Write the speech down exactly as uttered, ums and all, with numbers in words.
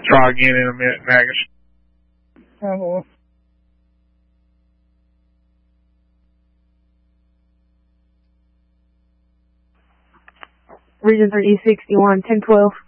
Try again in a minute, Magus. Oh. Region three, sixty-one, ten twelve.